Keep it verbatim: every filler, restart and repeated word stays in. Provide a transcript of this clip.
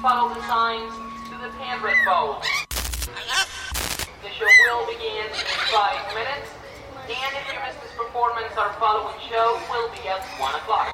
follow the signs to the Pandrick Bowl. The show will begin in five minutes, and if you miss this performance, our following show will be at one o'clock.